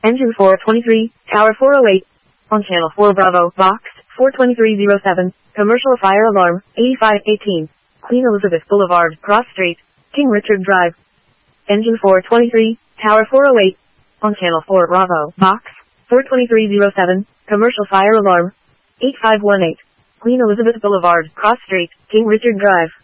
Engine 423, Tower 408. On Channel 4 Bravo, Box 42307, Commercial Fire Alarm 8518. Queen Elizabeth Boulevard, Cross Street, King Richard Drive. Engine 423, Tower 408. On Channel 4 Bravo, Box 42307, Commercial Fire Alarm 8518. Queen Elizabeth Boulevard, Cross Street, King Richard Drive.